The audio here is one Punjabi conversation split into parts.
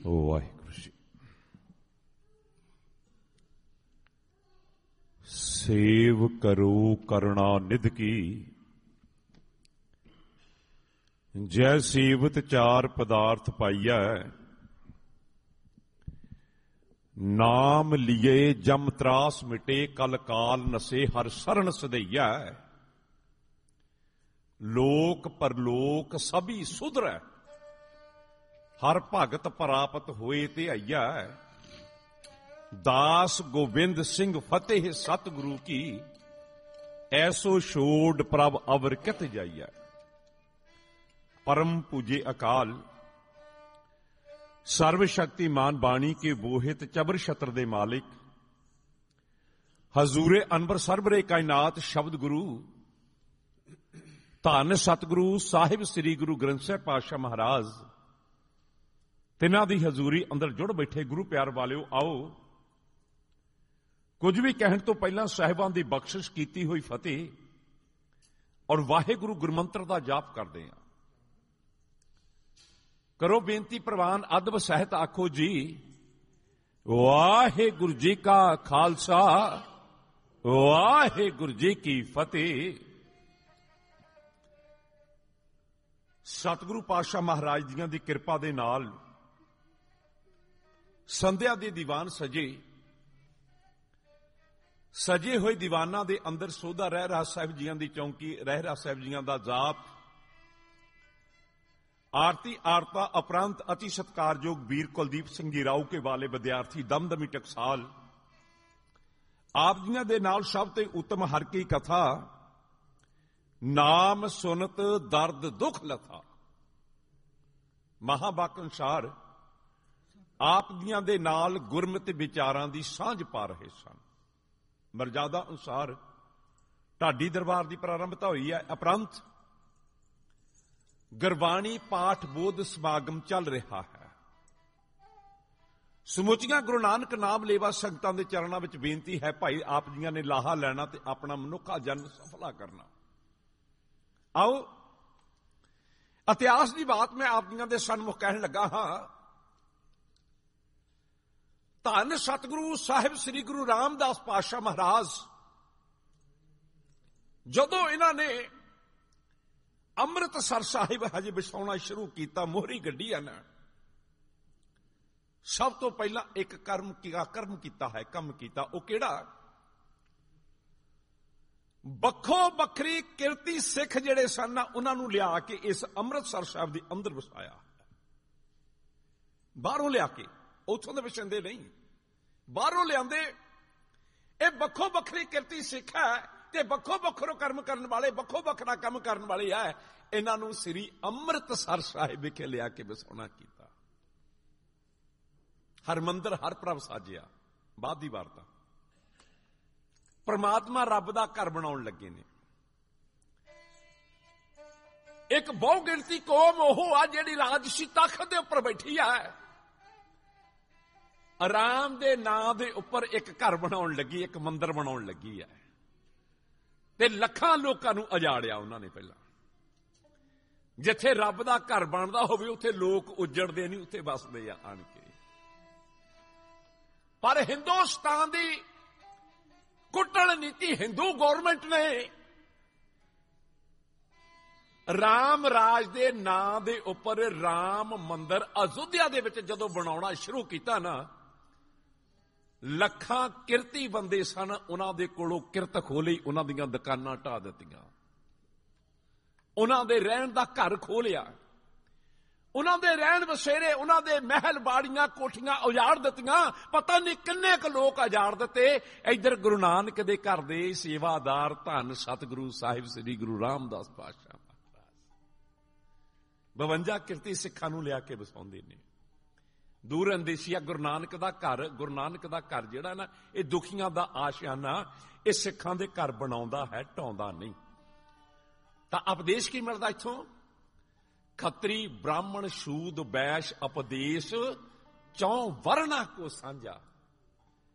ਵਾਹਿਗੁਰੂ ਜੀ। ਸੇਵ ਕਰੋ ਕਰੁਣਾ ਨਿਧ ਕੀ, ਜੈ ਸੇਵਤ ਚਾਰ ਪਦਾਰਥ ਪਾਈਐ। ਨਾਮ ਲਿਏ ਜਮ ਤਰਾਸ ਮਿਟੇ, ਕਲ ਕਾਲ ਨਸੇ ਹਰ ਸਰਣ ਸਦਈਐ। ਲੋਕ ਪਰਲੋਕ ਸਭੀ ਸੁਧਰੈ, ਹਰ ਭਗਤ ਪ੍ਰਾਪਤ ਹੋਏ ਤੇ ਆਈਐ। ਦਾਸ ਗੋਬਿੰਦ ਸਿੰਘ ਫਤਿਹ ਸਤਿਗੁਰੂ ਕੀ, ਐਸੋ ਛੋੜ ਪ੍ਰਭ ਅਵਰ ਕਿਤ ਜਾਈਐ। परम पूजे अकाल, सर्व शक्तिमान बाणी के बोहित चबर छत्र दे मालिक, हजूरे अनबर सरबरे कायनात शब्द गुरु, धन सतगुरु साहिब श्री गुरु ग्रंथ साहिब पातशाह महाराज, तिन्हां दी हजूरी अंदर जुड़ बैठे गुरु प्यार वालिओ, आओ कुछ भी कहण तो पहला साहिबां दी बख्शिश कीती हुई फतेह और वाहिगुरु गुरमंत्र दा जाप करदे हां। करो बेनती प्रवान अदब सहित आखो जी, वाहिगुरु जी का खालसा वाहिगुरु जी की फतेह। सतगुरु पातशाह महाराज दियां दी किरपा दे नाल संध्या दे दीवान सजे हुए दीवाना दे अंदर सोधा रहरा साहिब जियां दी चौंकी, रहरा साहिब जियां दा जाप, आरती आरता उपरंत अति सत्कारयोग वीर कुलदीप सिंह जी राव के वाले विद्यार्थी दमदमी टकसाल, आप जियां दे नाल सब ते उत्तम हर की कथा, नाम सुनत दर्द दुख लथा। महावाक अनुसार आप जियां दे नाल गुरमत विचारां दी सांझ पा रहे सन। मर्यादा अनुसार ढाडी दरबार की प्रारंभता हुई है। उपरंत गुरबाणी पाठ बोध समागम चल रहा है। समुचियां गुरु नानक नाम लेवा संगतां दे चरणां विच बेनती है, भाई आप जियां ने लाहा लैना ते अपना मनुखा जन्म सफला करना। आओ इतिहास की बात मैं आप जियां दे सन्मुख कहण लगा हां। धन सतगुरु साहिब श्री गुरु रामदास पातशाह महाराज जदों इन्हां ने अमृतसर साहिब हजे बसाउणा शुरू किया, मोहरी गड्डी है, सब तो पहला एक कर्म किया है, कम किया। वो केड़ा? बखो बखरी किरती सिख जिहड़े सन उन्हां नूं लिया के इस अमृतसर साहिब दे अंदर वसाया। बाहरों लिया के, उत्थों दे वसिंदे नहीं, बाहरों लियाते। ये बखो बखरी किरती सिख है ते बखो बखरो कर्म करने वाले, बखो बखरा काम करने वाले है। इन्हां नूं श्री अमृतसर साहिब विखे लिया के बसाउणा कीता। हरमंदर हर प्रभ साजिया। बाद दी वार्ता, परमात्मा रब दा घर बनाउण लगे ने। एक बहु गिणती कौम ओह आ जिहड़ी राजसी तख्त दे उपर बैठी है, आराम दे नां दे उपर एक घर बनाउण लगी, एक मंदिर बनाउण लगी है। ते लखां लोकां नूं उजाड़िया उन्होंने। पहला जिथे रब दा घर बनदा होवे उत्थे लोक उजड़दे नहीं, उत्थे बसदे आ आण के। पर हिंदुस्तान दी कुटल नीति हिंदू गौरमेंट ने राम राज दे नां दे उपर राम मंदिर अयोध्या दे विच जदों बनाउणा शुरू कीता ना, लखां किरती बंदे सन, उन्हां दे कोलों किरत खोली, उन्हां दीयां दुकानां ढा दित्तियां, उन्हां दे रहण दा घर खोलिया, उन्हां दे रहण बसेरे, उन्हां दे महल बाड़ियां कोठियां उजाड़ दित्तियां। पता नहीं किन्ने क लोक उजाड़ दित्ते। इधर गुरु नानक दे घर दे सेवादार धन सतगुरु साहिब श्री गुरु रामदास पातशाह महाराज 52 किरती सिखां नूं लिया के बसाउंदे ने। दूर अंदेशिया गुरु नानक दा घर जिहड़ा ना, ये दुखियां दा आशियाना, ये सिखां दे घर बनाउंदा है, ढाउंदा नहीं। तां उपदेश की मिलदा इत्थों? खत्री ब्राह्मण शूद वैश उपदेश चौं वर्णा को सांझा।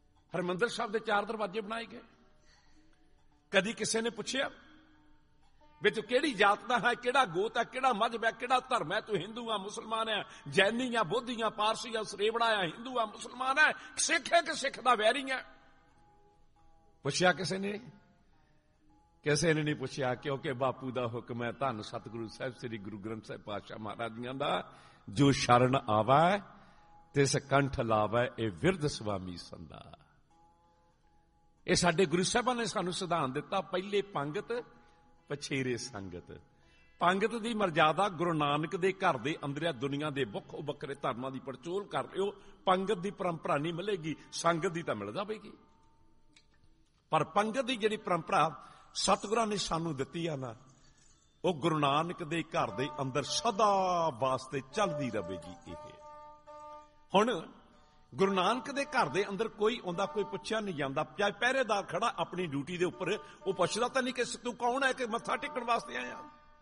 हरमंदिर साहिब दे 4 दरवाजे बनाए गए। कदी किसी ने पूछया ਵਿੱਚ ਕਿਹੜੀ ਜਾਤ ਦਾ ਹੈ, ਕਿਹੜਾ ਗੋਤ ਹੈ, ਕਿਹੜਾ ਮਜ਼ਹਬ ਹੈ, ਕਿਹੜਾ ਧਰਮ ਹੈ, ਤੂੰ ਹਿੰਦੂ ਆ, ਮੁਸਲਮਾਨ ਹੈ, ਜੈਨੀ ਆ, ਬੋਧੀ ਆ, ਪਾਰਸੀ ਆ, ਸਰੇਵੜਾ ਆ, ਹਿੰਦੂ ਆ, ਮੁਸਲਮਾਨ ਹੈ, ਸਿੱਖ ਹੈ ਕਿ ਸਿੱਖ ਦਾ ਵੈਰੀ ਹੈ? ਪੁੱਛਿਆ ਕਿਸੇ ਨੇ? ਕਿਸੇ ਨੇ ਨਹੀਂ ਪੁੱਛਿਆ, ਕਿਉਂਕਿ ਬਾਪੂ ਦਾ ਹੁਕਮ ਹੈ, ਧੰਨ ਸਤਿਗੁਰੂ ਸਾਹਿਬ ਸ੍ਰੀ ਗੁਰੂ ਗ੍ਰੰਥ ਸਾਹਿਬ ਪਾਤਸ਼ਾਹ ਮਹਾਰਾਜ ਜੀਆਂ ਦਾ, ਜੋ ਸ਼ਰਨ ਆਵੈ ਤਿਸ ਕੰਠ ਲਾਵੈ, ਇਹ ਵਿਰਧ ਸੁਆਮੀ ਸੰਦਾ। ਇਹ ਸਾਡੇ ਗੁਰੂ ਸਾਹਿਬਾਂ ਨੇ ਸਾਨੂੰ ਸਿਧਾਂਤ ਦਿੱਤਾ, ਪਹਿਲੇ ਪੰਗਤ ਪਛੇਰੇ ਸੰਗਤ। ਪੰਗਤ ਦੀ ਮਰਜ਼ਾਦਾ ਗੁਰੂ ਨਾਨਕ ਦੇ ਘਰ ਦੇ ਅੰਦਰ, ਦੁਨੀਆ ਦੇ ਵੱਖੋ ਵੱਖਰੇ ਧਰਮਾਂ ਦੀ ਪੜਚੋਲ ਕਰ ਲਿਓ, ਪੰਗਤ ਦੀ ਪਰੰਪਰਾ ਨਹੀਂ ਮਿਲੇਗੀ, ਸੰਗਤ ਦੀ ਤਾਂ ਮਿਲ ਜਾਵੇਗੀ। ਪਰ ਪੰਗਤ ਦੀ ਜਿਹੜੀ ਪਰੰਪਰਾ ਸਤਿਗੁਰਾਂ ਨੇ ਸਾਨੂੰ ਦਿੱਤੀ ਆ ਨਾ, ਉਹ ਗੁਰੂ ਨਾਨਕ ਦੇ ਘਰ ਦੇ ਅੰਦਰ ਸਦਾ ਵਾਸਤੇ ਚੱਲਦੀ ਰਹੇਗੀ। ਇਹ ਹੁਣ ਗੁਰੂ ਨਾਨਕ ਦੇ ਘਰ ਦੇ ਅੰਦਰ ਕੋਈ ਆਉਂਦਾ, ਕੋਈ ਪੁੱਛਿਆ ਨਹੀਂ ਜਾਂਦਾ, ਚਾਹੇ ਪਹਿਰੇਦਾਰ ਖੜਾ ਆਪਣੀ ਡਿਊਟੀ ਦੇ ਉੱਪਰ, ਉਹ ਪੁੱਛਦਾ ਤਾਂ ਨਹੀਂ ਕਿ ਤੂੰ ਕੌਣ ਹੈ, ਕਿ ਮੱਥਾ ਟੇਕਣ ਵਾਸਤੇ ਆਇਆ।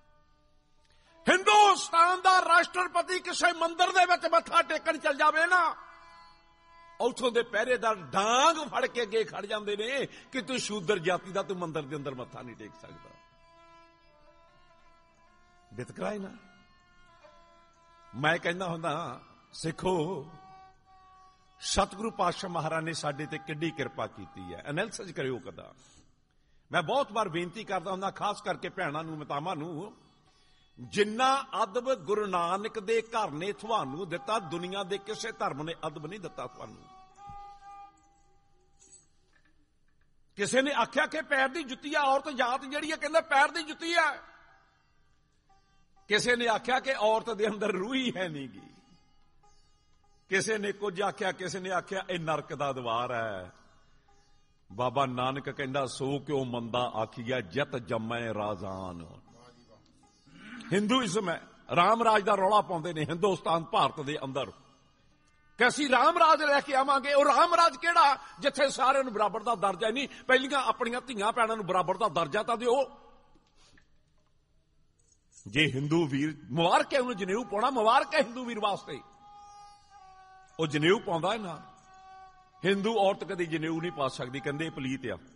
ਹਿੰਦੁਸਤਾਨ ਦਾ ਰਾਸ਼ਟਰਪਤੀ ਕਿਸੇ ਮੰਦਿਰ ਦੇ ਵਿੱਚ ਮੱਥਾ ਟੇਕਣ ਚੱਲ ਜਾਵੇ ਨਾ, ਉੱਥੋਂ ਦੇ ਪਹਿਰੇਦਾਰ ਡਾਂਗ ਫੜ ਕੇ ਅੱਗੇ ਖੜ ਜਾਂਦੇ ਨੇ ਕਿ ਤੂੰ ਸ਼ੂਦਰ ਜਾਤੀ ਦਾ, ਤੂੰ ਮੰਦਿਰ ਦੇ ਅੰਦਰ ਮੱਥਾ ਨਹੀਂ ਟੇਕ ਸਕਦਾ। ਵਿਤਕਰਾ ਹੈ ਨਾ। ਮੈਂ ਕਹਿੰਦਾ ਹੁੰਦਾ, ਸਿੱਖੋ, ਸਤਿਗੁਰੂ ਪਾਤਸ਼ਾਹ ਮਹਾਰਾਜ ਨੇ ਸਾਡੇ ਤੇ ਕਿੱਡੀ ਕਿਰਪਾ ਕੀਤੀ ਹੈ, ਐਨਾਲਿਸਿਸ ਕਰਿਓ ਕਦਾ। ਮੈਂ ਬਹੁਤ ਵਾਰ ਬੇਨਤੀ ਕਰਦਾ ਹੁੰਦਾ, ਖਾਸ ਕਰਕੇ ਭੈਣਾਂ ਨੂੰ, ਮਾਤਾਵਾਂ ਨੂੰ, ਜਿੰਨਾ ਅਦਬ ਗੁਰੂ ਨਾਨਕ ਦੇ ਘਰ ਨੇ ਤੁਹਾਨੂੰ ਦਿੱਤਾ, ਦੁਨੀਆ ਦੇ ਕਿਸੇ ਧਰਮ ਨੇ ਅਦਬ ਨਹੀਂ ਦਿੱਤਾ ਤੁਹਾਨੂੰ। ਕਿਸੇ ਨੇ ਆਖਿਆ ਕਿ ਪੈਰ ਦੀ ਜੁੱਤੀ ਆ ਔਰਤ, ਜਾਤ ਜਿਹੜੀ ਹੈ ਕਹਿੰਦਾ ਪੈਰ ਦੀ ਜੁੱਤੀ ਆ। ਕਿਸੇ ਨੇ ਆਖਿਆ ਕਿ ਔਰਤ ਦੇ ਅੰਦਰ ਰੂਹ ਹੀ ਹੈ ਨਹੀਂ ਗੀ। ਕਿਸੇ ਨੇ ਕੁਝ ਆਖਿਆ, ਕਿਸੇ ਨੇ ਆਖਿਆ ਇਹ ਨਰਕ ਦਾ ਦਵਾਰ ਹੈ। ਬਾਬਾ ਨਾਨਕ ਕਹਿੰਦਾ, ਸੋ ਕਿਉ ਮੰਦਾ ਆਖੀਆ ਜਿਤ ਜੰਮੈ ਰਾਜ਼ਾਨ। ਹਿੰਦੂਇਜ਼ਮ ਹੈ, ਰਾਮ ਰਾਜ ਦਾ ਰੌਲਾ ਪਾਉਂਦੇ ਨੇ ਹਿੰਦੁਸਤਾਨ ਭਾਰਤ ਦੇ ਅੰਦਰ ਕਿ ਅਸੀਂ ਰਾਮ ਰਾਜ ਲੈ ਕੇ ਆਵਾਂਗੇ। ਉਹ ਰਾਮ ਰਾਜ ਕਿਹੜਾ ਜਿੱਥੇ ਸਾਰਿਆਂ ਨੂੰ ਬਰਾਬਰ ਦਾ ਦਰਜਾ ਨਹੀਂ? ਪਹਿਲੀਆਂ ਆਪਣੀਆਂ ਧੀਆਂ ਭੈਣਾਂ ਨੂੰ ਬਰਾਬਰ ਦਾ ਦਰਜਾ ਤਾਂ ਦਿਓ। ਜੇ ਹਿੰਦੂ ਵੀਰ, ਮੁਬਾਰਕ ਹੈ ਉਹਨੂੰ ਜਨੇਊ ਪਾਉਣਾ, ਮੁਬਾਰਕ ਹੈ ਹਿੰਦੂ ਵੀਰ ਵਾਸਤੇ, ਉਹ ਜਨੇਊ ਪਾਉਂਦਾ ਹੈ ਨਾ। ਹਿੰਦੂ ਔਰਤ ਕਦੀ ਜਨੇਊ ਨਹੀਂ ਪਾ ਸਕਦੀ, ਕਹਿੰਦੇ ਪਲੀਤ ਆ।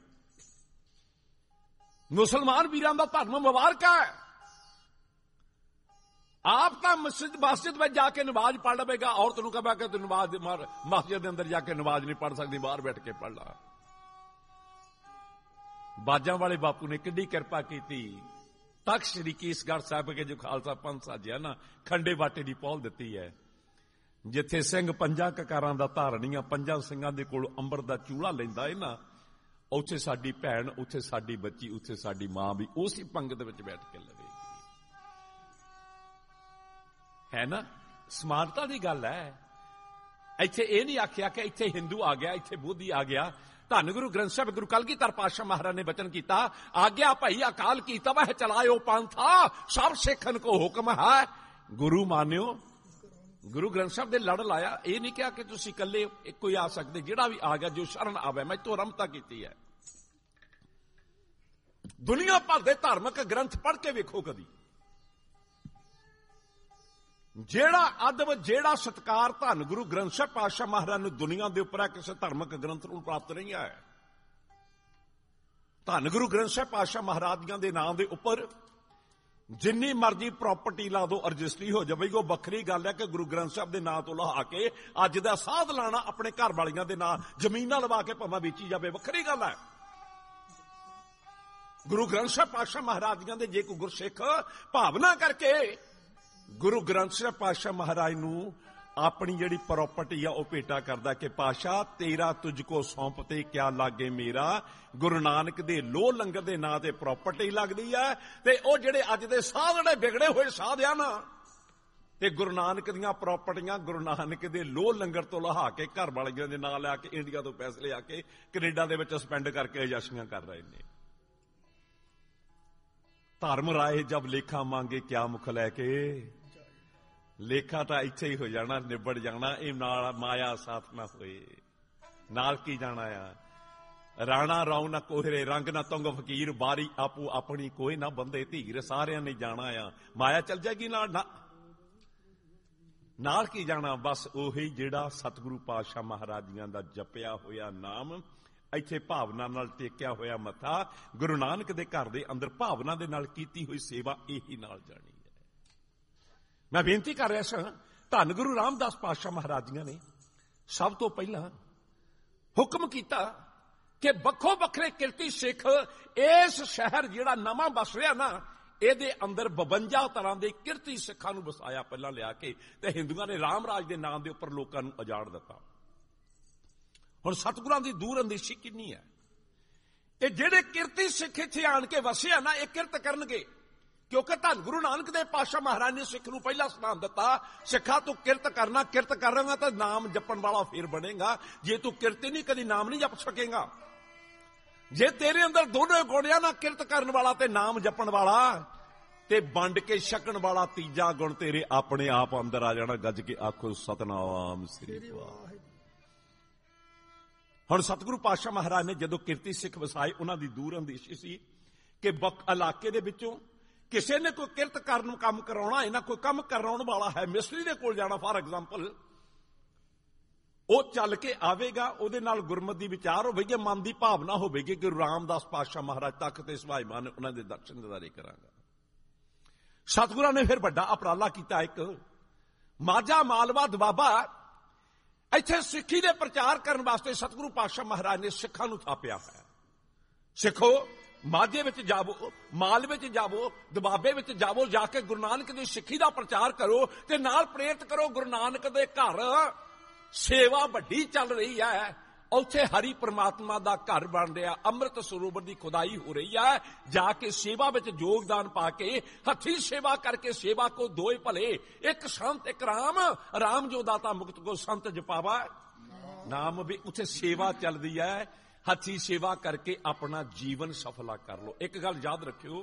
ਮੁਸਲਮਾਨ ਵੀਰਾਂ ਦਾ ਧਰਮ ਮੁਬਾਰਕ ਹੈ। ਆਪ ਤਾਂ ਮਸਜਿਦ ਵਿੱਚ ਜਾ ਕੇ ਨਮਾਜ਼ ਪੜ੍ਹ ਲਵੇਗਾ, ਔਰਤ ਨੂੰ ਕਹੇਗਾ ਕਿ ਤੂੰ ਨਮਾਜ਼ ਮਸਜਿਦ ਦੇ ਅੰਦਰ ਜਾ ਕੇ ਨਮਾਜ਼ ਨਹੀਂ ਪੜ੍ਹ ਸਕਦੀ, ਬਾਹਰ ਬੈਠ ਕੇ ਪੜ੍ਹ ਲਾ। ਬਾਜਾਂ ਵਾਲੇ ਬਾਪੂ ਨੇ ਕਿੱਡੀ ਕਿਰਪਾ ਕੀਤੀ। ਤਖਤ ਸ੍ਰੀ ਕੇਸਗੜ੍ਹ ਸਾਹਿਬ ਕੇ ਜੋ ਖਾਲਸਾ ਪੰਥ ਸਾਜਿਆ ਨਾ, ਖੰਡੇ ਬਾਟੇ ਦੀ ਪਹੁਲ ਦਿੱਤੀ ਹੈ, ਜਿੱਥੇ ਸਿੰਘ ਪੰਜਾਂ ਕਕਾਰਾਂ ਦਾ ਧਾਰਨੀਆਂ, ਪੰਜਾਂ ਸਿੰਘਾਂ ਦੇ ਕੋਲ ਅੰਬਰ ਦਾ ਚੂੜਾ ਲੈਂਦਾ ਹੈ ਨਾ, ਉੱਥੇ ਸਾਡੀ ਭੈਣ, ਉੱਥੇ ਸਾਡੀ ਬੱਚੀ, ਉੱਥੇ ਸਾਡੀ ਮਾਂ ਵੀ ਉਸੇ ਪੰਗਤ ਵਿੱਚ ਬੈਠ ਕੇ ਲਵੇਗੀ। ਹੈ ਨਾ, ਸਮਾਨਤਾ ਦੀ ਗੱਲ ਹੈ। ਇੱਥੇ ਇਹ ਨਹੀਂ ਆਖਿਆ ਕਿ ਇੱਥੇ ਹਿੰਦੂ ਆ ਗਿਆ, ਇੱਥੇ ਬੋਧੀ ਆ ਗਿਆ। ਧੰਨ ਗੁਰੂ ਗ੍ਰੰਥ ਸਾਹਿਬ ਗੁਰੂ ਕਲਗੀਧਰ ਪਾਤਸ਼ਾਹ ਮਹਾਰਾਜ ਨੇ ਬਚਨ ਕੀਤਾ, ਆਗਿਆ ਭਾਈ ਅਕਾਲ ਕੀ ਤਬਹ ਚਲਾਇਓ ਪੰਥਾ, ਸਭ ਸਿੱਖਨ ਕੋ ਹੁਕਮ ਹੈ ਗੁਰੂ ਮਾਨਿਓ। ਗੁਰੂ ਗ੍ਰੰਥ ਸਾਹਿਬ ਦੇ ਲੜ ਲਾਇਆ। ਇਹ ਨਹੀਂ ਕਿਹਾ ਕਿ ਤੁਸੀਂ ਇਕੱਲੇ ਇੱਕੋ ਹੀ ਆ ਸਕਦੇ, ਜਿਹੜਾ ਵੀ ਆ ਗਿਆ ਜੋ ਸ਼ਰਨ ਆਵੇ। ਮੈਂ ਤੋਂ ਰਮਤਾ ਕੀਤੀ ਹੈ। ਦੁਨੀਆ ਭਰ ਦੇ ਧਾਰਮਿਕ ਗ੍ਰੰਥ ਪੜ੍ਹ ਕੇ ਵੇਖੋ ਕਦੀ, ਜਿਹੜਾ ਅਦਬ, ਜਿਹੜਾ ਸਤਿਕਾਰ ਧੰਨ ਗੁਰੂ ਗ੍ਰੰਥ ਸਾਹਿਬ ਪਾਤਸ਼ਾਹ ਮਹਾਰਾਜ ਨੂੰ ਦੁਨੀਆ ਦੇ ਉੱਪਰ ਹੈ, ਕਿਸੇ ਧਾਰਮਿਕ ਗ੍ਰੰਥ ਨੂੰ ਪ੍ਰਾਪਤ ਨਹੀਂ ਹੈ। ਧੰਨ ਗੁਰੂ ਗ੍ਰੰਥ ਸਾਹਿਬ ਪਾਤਸ਼ਾਹ ਮਹਾਰਾਜ ਦੇ ਨਾਮ ਦੇ ਉੱਪਰ ਜਿੰਨੀ ਮਰਜ਼ੀ ਪ੍ਰਾਪਰਟੀ ਲਾ ਦੋ, ਰਜਿਸਟਰੀ ਹੋ ਜਾਵੇਗੀ। ਉਹ ਵੱਖਰੀ ਗੱਲ ਹੈ ਕਿ ਗੁਰੂ ਗ੍ਰੰਥ ਸਾਹਿਬ ਦੇ ਨਾਂ ਤੋਂ ਲਹਾ ਕੇ ਅੱਜ ਦਾ ਸਾਧ ਲਾਣਾ ਆਪਣੇ ਘਰ ਵਾਲੀਆਂ ਦੇ ਨਾਂ, ਜ਼ਮੀਨਾਂ ਲਵਾ ਕੇ ਭਾਵੇਂ ਵੇਚੀ ਜਾਵੇ, ਵੱਖਰੀ ਗੱਲ ਹੈ। ਗੁਰੂ ਗ੍ਰੰਥ ਸਾਹਿਬ ਪਾਤਸ਼ਾਹ ਮਹਾਰਾਜ ਦੇ ਜੇ ਕੋਈ ਗੁਰਸਿੱਖ ਭਾਵਨਾ ਕਰਕੇ ਗੁਰੂ ਗ੍ਰੰਥ ਸਾਹਿਬ ਪਾਤਸ਼ਾਹ ਮਹਾਰਾਜ ਨੂੰ ਆਪਣੀ ਜਿਹੜੀ ਪ੍ਰਾਪਰਟੀ ਆ ਉਹ ਭੇਟਾ ਕਰਦਾ ਕਿ ਪਾਤਸ਼ਾਹ ਤੇਰਾ ਤੁਝ ਕੋ ਸੌਂਪ ਤੇ ਕਿਆ ਲਾਗੇ ਮੇਰਾ। ਗੁਰੂ ਨਾਨਕ ਦੇ ਲੋਹ ਲੰਗਰ ਦੇ ਨਾਂ ਤੇ ਪ੍ਰਾਪਰਟੀ ਲੱਗਦੀ ਹੈ, ਤੇ ਉਹ ਜਿਹੜੇ ਅੱਜ ਦੇ ਸਾਧ ਜਿਹੜੇ ਵਿਗੜੇ ਹੋਏ ਸਾਧ ਆ ਨਾ, ਤੇ ਗੁਰੂ ਨਾਨਕ ਦੀਆਂ ਪ੍ਰਾਪਰਟੀਆਂ ਗੁਰੂ ਨਾਨਕ ਦੇ ਲੋਹ ਲੰਗਰ ਤੋਂ ਲਹਾ ਕੇ ਘਰ ਵਾਲਿਆਂ ਦੇ ਨਾਂ ਲਿਆ ਕੇ, ਇੰਡੀਆ ਤੋਂ ਪੈਸੇ ਲਿਆ ਕੇ ਕੈਨੇਡਾ ਦੇ ਵਿੱਚ ਸਪੈਂਡ ਕਰਕੇ ਅਯਾਸ਼ੀਆਂ ਕਰ ਰਹੇ ਨੇ। ਧਰਮ ਰਾਏ ਜਬ ਲੇਖਾ ਮੰਗੇ ਕਿਆ ਮੁਖ ਲੈ ਕੇ, ਲੇਖਾ ਤਾਂ ਇੱਥੇ ਹੀ ਹੋ ਜਾਣਾ, ਨਿਬੜ ਜਾਣਾ। ਇਹ ਨਾਲ ਮਾਇਆ ਸਾਥ ਨਾ ਹੋਏ, ਨਾਲ ਕੀ ਜਾਣਾ ਆ। ਰਾਣਾ ਰਾਉ ਨਾ ਕੋਹਰੇ ਰੰਗ ਨਾ ਤੁੰਗ ਫਕੀਰ, ਬਾਰੀ ਆਪੂ ਆਪਣੀ ਕੋਈ ਨਾ ਬੰਦੇ ਧੀਰ। ਸਾਰਿਆਂ ਨੇ ਜਾਣਾ ਆ, ਮਾਇਆ ਚੱਲ ਜਾਏਗੀ ਨਾਲ। ਨਾਲ ਕੀ ਜਾਣਾ, ਬਸ ਉਹੀ ਜਿਹੜਾ ਸਤਿਗੁਰੂ ਪਾਤਸ਼ਾਹ ਮਹਾਰਾਜ ਜੀਆਂ ਦਾ ਜਪਿਆ ਹੋਇਆ ਨਾਮ ਇੱਥੇ ਭਾਵਨਾ ਨਾਲ ਟੇਕਿਆ ਹੋਇਆ ਮੱਥਾ ਗੁਰੂ ਨਾਨਕ ਦੇ ਘਰ ਦੇ ਅੰਦਰ ਭਾਵਨਾ ਦੇ ਨਾਲ ਕੀਤੀ ਹੋਈ ਸੇਵਾ ਇਹੀ ਨਾਲ ਜਾਣੀ ਹੈ। ਮੈਂ ਬੇਨਤੀ ਕਰ ਰਿਹਾ ਸਾਂ, ਧੰਨ ਗੁਰੂ ਰਾਮਦਾਸ ਪਾਤਸ਼ਾਹ ਮਹਾਰਾਜੀਆਂ ਨੇ ਸਭ ਤੋਂ ਪਹਿਲਾਂ ਹੁਕਮ ਕੀਤਾ ਕਿ ਵੱਖੋ ਵੱਖਰੇ ਕਿਰਤੀ ਸਿੱਖ ਇਸ ਸ਼ਹਿਰ ਜਿਹੜਾ ਨਵਾਂ ਵਸ ਰਿਹਾ ਨਾ, ਇਹਦੇ ਅੰਦਰ 52 ਤਰ੍ਹਾਂ ਦੇ ਕਿਰਤੀ ਸਿੱਖਾਂ ਨੂੰ ਵਸਾਇਆ ਪਹਿਲਾਂ ਲਿਆ ਕੇ, ਤੇ ਹਿੰਦੂਆਂ ਨੇ ਰਾਮ ਰਾਜ ਦੇ ਨਾਂ ਦੇ ਉੱਪਰ ਲੋਕਾਂ ਨੂੰ ਉਜਾੜ ਦਿੱਤਾ। ਹੁਣ ਸਤਿਗੁਰਾਂ ਦੀ ਦੂਰ ਅੰਦੇਸ਼ੀ ਕਿੰਨੀ ਹੈ। ਇਹ ਜਿਹੜੇ ਕਿਰਤੀ ਸਿੱਖ ਇੱਥੇ ਆਣ ਕੇ ਵਸੇ ਆ ਨਾ, ਇਹ ਕਿਰਤ ਕਰਨਗੇ, ਕਿਉਂਕਿ ਧੰਨ ਗੁਰੂ ਨਾਨਕ ਦੇਵ ਪਾਤਸ਼ਾਹ ਮਹਾਰਾਜ ਨੇ ਸਿੱਖ ਨੂੰ ਪਹਿਲਾ ਸਨਾਮ ਦਿੱਤਾ, ਸਿੱਖਾ ਤੂੰ ਕਿਰਤ ਕਰਨਾ, ਕਿਰਤ ਕਰਾਂਗਾ ਤਾਂ ਨਾਮ ਜਪਣ ਵਾਲਾ ਫੇਰ ਬਣੇਗਾ। ਜੇ ਤੂੰ ਕਿਰਤ ਨਹੀਂ, ਕਦੀ ਨਾਮ ਨਹੀਂ ਜਪ ਸਕੇਗਾ। ਜੇ ਤੇਰੇ ਅੰਦਰ ਦੋਨੋਂ ਗੁਣ ਨਾ, ਕਿਰਤ ਕਰਨ ਵਾਲਾ ਤੇ ਨਾਮ ਜਪਣ ਵਾਲਾ ਤੇ ਵੰਡ ਕੇ ਛਕਣ ਵਾਲਾ, ਤੀਜਾ ਗੁਣ ਤੇਰੇ ਆਪਣੇ ਆਪ ਅੰਦਰ ਆ ਜਾਣਾ। ਗੱਜ ਕੇ ਆਖੋ ਸਤਨਾਮ ਸ੍ਰੀ ਵਾਹਿਗੁਰੂ। ਹੁਣ ਸਤਿਗੁਰੂ ਪਾਤਸ਼ਾਹ ਮਹਾਰਾਜ ਨੇ ਜਦੋਂ ਕਿਰਤੀ ਸਿੱਖ ਵਸਾਏ, ਉਹਨਾਂ ਦੀ ਦੂਰ ਅੰਦੇਸ਼ੀ ਸੀ ਕਿ ਇਲਾਕੇ ਦੇ ਵਿੱਚੋਂ ਕਿਸੇ ਨੇ ਕੋਈ ਕਿਰਤ ਕਰਨ ਨੂੰ ਕੰਮ ਕਰਾਉਣਾ ਹੈ ਨਾ, ਕੋਈ ਕੰਮ ਕਰਾਉਣ ਵਾਲਾ ਹੈ, ਮਿਸਤਰੀ ਦੇ ਕੋਲ ਜਾਣਾ ਫਾਰ ਐਗਜ਼ਾਮਪਲ, ਉਹ ਚੱਲ ਕੇ ਆਵੇਗਾ, ਉਹਦੇ ਨਾਲ ਗੁਰਮਤਿ ਦੀ ਵਿਚਾਰ ਹੋਵੇਗੀ, ਮਨ ਦੀ ਭਾਵਨਾ ਹੋਵੇਗੀ ਕਿ ਗੁਰੂ ਰਾਮਦਾਸ ਪਾਤਸ਼ਾਹ ਮਹਾਰਾਜ ਤਖਤ ਤੇ ਸੁਭਾਇਮਾਨ ਨੇ, ਉਹਨਾਂ ਦੇ ਦਰਸ਼ਨ ਦਿਦਾਰੇ ਕਰਾਂਗਾ। ਸਤਿਗੁਰਾਂ ਨੇ ਫਿਰ ਵੱਡਾ ਉਪਰਾਲਾ ਕੀਤਾ। ਇੱਕ ਮਾਝਾ, ਮਾਲਵਾ, ਦੁਆਬਾ, ਇੱਥੇ ਸਿੱਖੀ ਦੇ ਪ੍ਰਚਾਰ ਕਰਨ ਵਾਸਤੇ ਸਤਿਗੁਰੂ ਪਾਤਸ਼ਾਹ ਮਹਾਰਾਜ ਨੇ ਸਿੱਖਾਂ ਨੂੰ ਥਾਪਿਆ ਹੈ। ਸਿੱਖੋ, ਮਾਝੇ ਵਿੱਚ ਜਾਵੋ, ਮਾਲਵੇ ਵਿੱਚ ਜਾਵੋ, ਦੁਆਬੇ ਵਿੱਚ ਜਾਵੋ, ਜਾ ਕੇ ਗੁਰੂ ਨਾਨਕ ਦੀ ਸਿੱਖੀ ਦਾ ਪ੍ਰਚਾਰ ਕਰੋ ਤੇ ਨਾਲ ਪ੍ਰੇਰਿਤ ਕਰੋ। ਗੁਰੂ ਨਾਨਕ ਦੇ ਘਰ ਸੇਵਾ ਵੱਡੀ ਚੱਲ ਰਹੀ ਹੈ, ਉੱਥੇ ਹਰੀ ਪ੍ਰਮਾਤਮਾ ਦਾ ਘਰ ਬਣ ਰਿਹਾ, ਅੰਮ੍ਰਿਤ ਸਰੋਵਰ ਦੀ ਖੁਦਾਈ ਹੋ ਰਹੀ ਹੈ। ਜਾ ਕੇ ਸੇਵਾ ਵਿੱਚ ਯੋਗਦਾਨ ਪਾ ਕੇ, ਹੱਥੀਂ ਸੇਵਾ ਕਰਕੇ, ਸੇਵਾ ਕੋ ਦੋਏ ਭਲੇ, ਇੱਕ ਸੰਤ ਇੱਕ ਰਾਮ, ਰਾਮ ਜੋ ਦਾਤਾ ਮੁਕਤ ਕੋ ਸੰਤ ਜਪਾਵਾ ਨਾਮ। ਵੀ ਉੱਥੇ ਸੇਵਾ ਚੱਲਦੀ ਹੈ, ਹੱਥੀਂ ਸੇਵਾ ਕਰਕੇ ਆਪਣਾ ਜੀਵਨ ਸਫਲਾ ਕਰ ਲਓ। ਇੱਕ ਗੱਲ ਯਾਦ ਰੱਖਿਓ,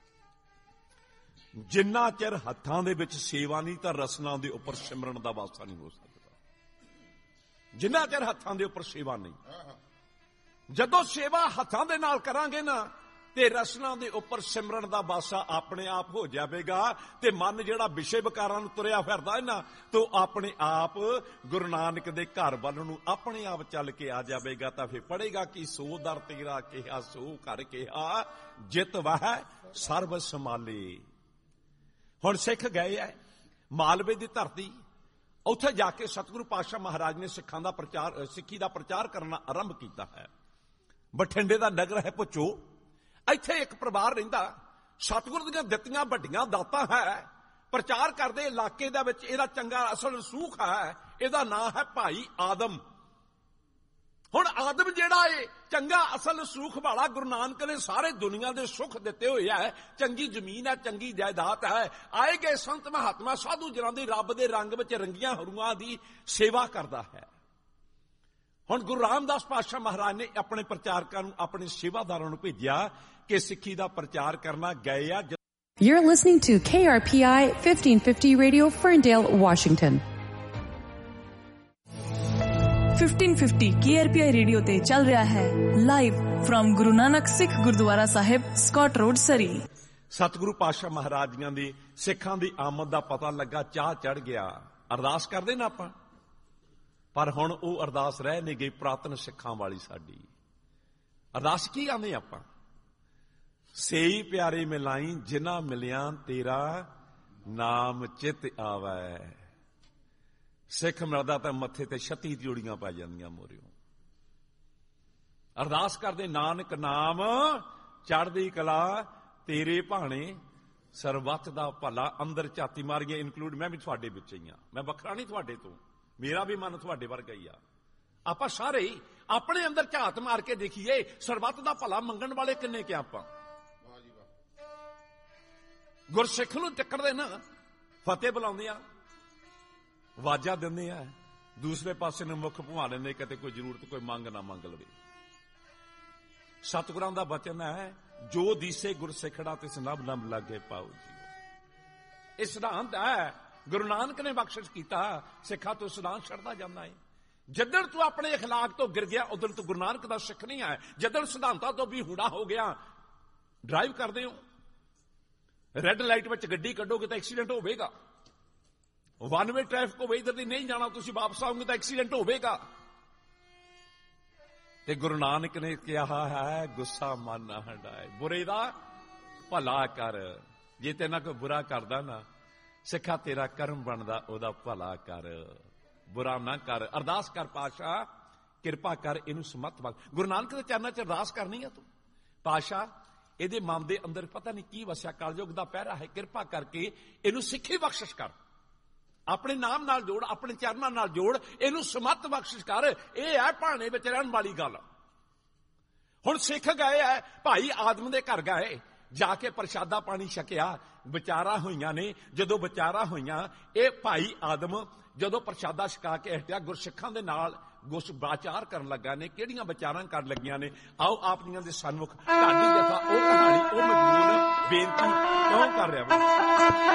ਜਿੰਨਾ ਚਿਰ ਹੱਥਾਂ ਦੇ ਵਿੱਚ ਸੇਵਾ ਨਹੀਂ ਤਾਂ ਰਸਨਾ ਦੇ ਉੱਪਰ ਸਿਮਰਨ ਦਾ ਵਾਸਤਾ ਨਹੀਂ ਹੋ ਸਕਦਾ। ਜਿੰਨਾ ਚਿਰ ਹੱਥਾਂ ਦੇ ਉੱਪਰ ਸੇਵਾ ਨਹੀਂ, ਜਦੋਂ ਸੇਵਾ ਹੱਥਾਂ ਦੇ ਨਾਲ ਕਰਾਂਗੇ ਨਾ, ਤੇ ਰਸਨਾ ਦੇ ਉੱਪਰ ਸਿਮਰਨ ਦਾ ਵਾਸਾ ਆਪਣੇ ਆਪ ਹੋ ਜਾਵੇਗਾ। ਤੇ ਮਨ ਜਿਹੜਾ ਵਿਸ਼ੇ ਵਿਕਾਰਾਂ ਨੂੰ ਤੁਰਿਆ ਫਿਰਦਾ ਹੈ ਨਾ, ਤੋ ਆਪਣੇ ਆਪ ਗੁਰੂ ਨਾਨਕ ਦੇ ਘਰ ਵੱਲ ਨੂੰ ਆਪਣੇ ਆਪ ਚੱਲ ਕੇ ਆ ਜਾਵੇਗਾ। ਤਾਂ ਫਿਰ ਪੜੇਗਾ ਕਿ ਸੋ ਦਰ ਤੇਰਾ ਕਿਹਾ, ਸੋ ਘਰ ਕਿਹਾ, ਜਿਤ ਵਹਿ ਸਰਬ ਸੰਭਾਲੇ। ਹੁਣ ਸਿੱਖ ਗਏ ਐ ਮਾਲਵੇ ਦੀ ਧਰਤੀ, ਉੱਥੇ ਜਾ ਕੇ ਸਤਿਗੁਰੂ ਪਾਤਸ਼ਾਹ ਮਹਾਰਾਜ ਨੇ ਸਿੱਖਾਂ ਦਾ ਪ੍ਰਚਾਰ, ਸਿੱਖੀ ਦਾ ਪ੍ਰਚਾਰ ਕਰਨਾ ਆਰੰਭ ਕੀਤਾ ਹੈ। ਬਠਿੰਡੇ ਦਾ ਨਗਰ ਹੈ ਭੁੱਚੋ, ਇੱਥੇ ਇੱਕ ਪਰਿਵਾਰ ਰਹਿੰਦਾ, ਸਤਿਗੁਰੂ ਦੀਆਂ ਦਿੱਤੀਆਂ ਵੱਡੀਆਂ ਦਾਤਾਂ ਹੈ, ਪ੍ਰਚਾਰ ਕਰਦੇ ਇਲਾਕੇ ਦੇ ਵਿੱਚ। ਇਹਦਾ ਚੰਗਾ ਅਸਲ ਰਸੂਖ ਹੈ, ਇਹਦਾ ਨਾਂ ਹੈ ਭਾਈ ਆਦਮ। ਹੁਣ ਆਦਮ ਜਿਹੜਾ ਏ ਚੰਗਾ ਅਸਲ ਸੁਖ ਵਾਲਾ, ਗੁਰੂ ਨਾਨਕ ਨੇ ਸਾਰੇ ਦੁਨੀਆ ਦੇ ਸੁਖ ਦਿੱਤੇ ਹੋਏ ਹੈ, ਚੰਗੀ ਜ਼ਮੀਨ ਹੈ, ਚੰਗੀ ਜਾਇਦਾਦ ਹੈ। ਆਏ ਗਏ ਸੰਤ ਮਹਾਤਮਾ ਸਾਧੂ ਜਨਾਂ ਦੀ ਰੱਬ ਦੇ ਰੰਗ ਵਿੱਚ ਰੰਗੀਆਂ ਹਰੂਆਂ ਦੀ ਸੇਵਾ ਕਰਦਾ ਹੈ। ਹੁਣ ਗੁਰੂ ਰਾਮਦਾਸ ਪਾਤਸ਼ਾਹ ਮਹਾਰਾਜ ਨੇ ਆਪਣੇ ਪ੍ਰਚਾਰਕਾਂ ਨੂੰ, ਆਪਣੇ ਸੇਵਾਦਾਰਾਂ ਨੂੰ ਭੇਜਿਆ ਕਿ ਸਿੱਖੀ ਦਾ ਪ੍ਰਚਾਰ ਕਰਨਾ। ਗਏ ਆ। You're listening to KRPI 1550 Radio, Ferndale, Washington. 1550 KRPI radio ਤੇ ਚੱਲ ਰਿਹਾ ਹੈ ਲਾਈਵ ਫਰਮ ਗੁਰੂ ਨਾਨਕ ਸਿੱਖ ਗੁਰਦੁਆਰਾ ਸਾਹਿਬ, ਸਕਾਟ ਰੋਡ, ਸਰੀ। ਸਤਿਗੁਰੂ ਪਾਤਸ਼ਾਹ ਮਹਾਰਾਜ ਜੀਆਂ ਦੀ ਸਿੱਖਾਂ ਦੀ ਆਮਦ ਦਾ ਪਤਾ ਲੱਗਾ, ਚਾਹ ਚੜ ਗਿਆ। ਅਰਦਾਸ ਕਰਦੇ ਨਾ ਆਪਾਂ, ਪਰ ਹੁਣ ਉਹ ਅਰਦਾਸ ਰਹਿ ਨਹੀਂ ਗਈ ਪੁਰਾਤਨ ਸਿੱਖਾਂ ਵਾਲੀ ਸਾਡੀ। ਅਰਦਾਸ ਕੀ ਆਂਦੇ ਆਪਾਂ? ਸੇਈ ਪਿਆਰੇ ਮਿਲਾਈ ਜਿਨ੍ਹਾਂ ਮਿਲਿਆ ਤੇਰਾ ਨਾਮ ਚਿਤ ਆਵੈ। ਸਿੱਖ ਮਿਲਦਾ ਤਾਂ ਮੱਥੇ ਤੇ 36 ਜੋੜੀਆਂ ਪੈ ਜਾਂਦੀਆਂ ਮੋਰਿਓ। ਅਰਦਾਸ ਕਰਦੇ ਨਾਨਕ ਨਾਮ ਚੜ੍ਹਦੀ ਕਲਾ ਤੇਰੇ ਭਾਣੇ ਸਰਬੱਤ ਦਾ ਭਲਾ। ਅੰਦਰ ਝਾਤੀ ਮਾਰੀਏ, ਇਨਕਲੂਡ ਮੈਂ ਵੀ ਤੁਹਾਡੇ ਵਿੱਚ ਹੀ ਆ, ਮੈਂ ਵੱਖਰਾ ਨਹੀਂ ਤੁਹਾਡੇ ਤੋਂ, ਮੇਰਾ ਵੀ ਮਨ ਤੁਹਾਡੇ ਵਰਗਾ ਹੀ ਆ। ਆਪਾਂ ਸਾਰੇ ਹੀ ਆਪਣੇ ਅੰਦਰ ਝਾਤ ਮਾਰ ਕੇ ਦੇਖੀਏ, ਸਰਬੱਤ ਦਾ ਭਲਾ ਮੰਗਣ ਵਾਲੇ ਕਿੰਨੇ ਕਿ ਆਪਾਂ। ਗੁਰਸਿੱਖ ਨੂੰ ਟੱਕਰਦੇ ਨਾ, ਫਤਿਹ ਬੁਲਾਉਂਦੇ ਆ, ਆਵਾਜ਼ਾਂ ਦਿੰਦੇ ਆ, ਦੂਸਰੇ ਪਾਸੇ ਨੂੰ ਮੁੱਖ ਭੁਆ ਲੈਂਦੇ, ਕਿਤੇ ਕੋਈ ਜ਼ਰੂਰਤ ਕੋਈ ਮੰਗ ਨਾ ਮੰਗ ਲਵੇ। ਸਤਿਗੁਰਾਂ ਦਾ ਬਚਨ ਹੈ, ਜੋ ਦੀਸੇ ਗੁਰਸਿੱਖੜਾ ਤਿਸ ਨਭ ਨਭ ਲਾਗੇ ਪਾਓ ਜੀ। ਇਹ ਸਿਧਾਂਤ ਹੈ, ਗੁਰੂ ਨਾਨਕ ਨੇ ਬਖਸ਼ਿਸ਼ ਕੀਤਾ, ਸਿੱਖਾਂ ਤੋਂ ਸਿਧਾਂਤ ਛੱਡਦਾ ਜਾਂਦਾ ਹੈ। ਜਦੋਂ ਤੂੰ ਆਪਣੇ ਅਖਲਾਕ ਤੋਂ ਗਿਰ ਗਿਆ, ਉਦੋਂ ਤੂੰ ਗੁਰੂ ਨਾਨਕ ਦਾ ਸਿੱਖ ਨਹੀਂ ਹੈ। ਜਦੋਂ ਸਿਧਾਂਤਾਂ ਤੋਂ ਵੀ ਹੂੜਾ ਹੋ ਗਿਆ, ਡਰਾਈਵ ਕਰਦੇ ਹੋ, ਰੈੱਡ ਲਾਈਟ ਵਿੱਚ ਗੱਡੀ ਕੱਢੋਗੇ ਤਾਂ ਐਕਸੀਡੈਂਟ ਹੋਵੇਗਾ। ਵਨ ਵੇ ਟ੍ਰੈਫਿਕ ਹੋਵੇ, ਇਧਰ ਦੀ ਨਹੀਂ ਜਾਣਾ, ਤੁਸੀਂ ਵਾਪਸ ਆਓਗੇ ਤਾਂ ਐਕਸੀਡੈਂਟ ਹੋਵੇਗਾ। ਤੇ ਗੁਰੂ ਨਾਨਕ ਨੇ ਕਿਹਾ ਹੈ ਗੁੱਸਾ ਮਨ ਨਾ ਹੰਡਾਏ, ਬੁਰੇ ਦਾ ਭਲਾ ਕਰ। ਜੇ ਤੇਨਾਂ ਕੋਈ ਬੁਰਾ ਕਰਦਾ ਨਾ, ਸਿੱਖਾ ਤੇਰਾ ਕਰਮ ਬਣਦਾ ਉਹਦਾ ਭਲਾ ਕਰ, ਬੁਰਾ ਨਾ ਕਰ। ਅਰਦਾਸ ਕਰ ਪਾਤਸ਼ਾਹ ਕਿਰਪਾ ਕਰ ਇਹਨੂੰ ਸਮੱਤ ਬਖਸ਼। ਗੁਰੂ ਨਾਨਕ ਦੇ ਚਰਨਾਂ 'ਚ ਅਰਦਾਸ ਕਰਨੀ ਆ ਤੂੰ, ਪਾਤਸ਼ਾਹ ਇਹਦੇ ਮਨ ਦੇ ਅੰਦਰ ਪਤਾ ਨਹੀਂ ਕੀ ਵਸਿਆ, ਕਲਯੁਗ ਦਾ ਪਹਿਰਾ ਹੈ, ਕਿਰਪਾ ਕਰਕੇ ਇਹਨੂੰ ਸਿੱਖੀ ਬਖਸ਼ਿਸ਼ ਕਰ, ਆਪਣੇ ਨਾਮ ਨਾਲ ਜੋੜ, ਆਪਣੇ ਚਰਨਾਂ ਨਾਲ ਜੋੜ, ਇਹਨੂੰ ਸਮੱਤ ਬਖਸ਼ਿਸ਼ ਕਰ। ਇਹ ਹੈ ਭਾਣੇ ਵਿੱਚ ਰਹਿਣ ਵਾਲੀ ਗੱਲ। ਹੁਣ ਸਿੱਖ ਗਏ ਹੈ, ਭਾਈ ਆਦਮ ਦੇ ਘਰ ਗਏ, ਜਾ ਕੇ ਪ੍ਰਸ਼ਾਦਾ ਪਾਣੀ ਛਕਿਆ, ਵਿਚਾਰਾਂ ਹੋਈਆਂ ਨੇ। ਜਦੋਂ ਵਿਚਾਰਾਂ ਹੋਈਆਂ, ਇਹ ਭਾਈ ਆਦਮ ਜਦੋਂ ਪ੍ਰਸ਼ਾਦਾ ਛਕਾ ਕੇ ਹਟਿਆ, ਗੁਰਸਿੱਖਾਂ ਦੇ ਨਾਲ ਵਿਚਾਰ ਕਰਨ ਲੱਗਾ ਨੇ। ਕਿਹੜੀਆਂ ਵਿਚਾਰਾਂ ਕਰਨ ਲੱਗੀਆਂ ਨੇ, ਆਓ ਆਪ ਜੀਆਂ ਦੇ ਸਨਮੁਖ ਤੁਹਾਡੀ ਜਥਾ ਉਹ ਕਹਾਣੀ, ਉਹ ਮਜ਼ਮੂਨ ਬੇਨਤੀ ਕਿਉਂ ਕਰ ਰਿਹਾ ਵਾ।